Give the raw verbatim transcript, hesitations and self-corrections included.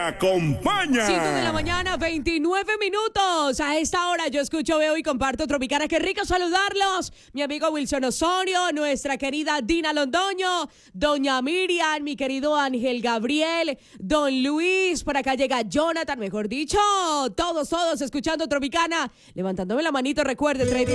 acompaña. cinco de la mañana, veintinueve minutos. A esta hora yo escucho, veo y comparto Tropicana. Qué rico saludarlos. Mi amigo Wilson Osorio, nuestra querida Dina Londoño, doña Miriam, mi querido Ángel Gabriel, don Luis, por acá llega Jonathan, mejor dicho, todos, todos escuchando Tropicana. Levantándome la manito, recuerde,